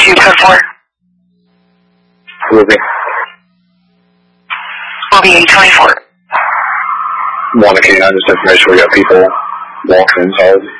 274. Ruby. Ruby 824. One again, just information we got people walking inside.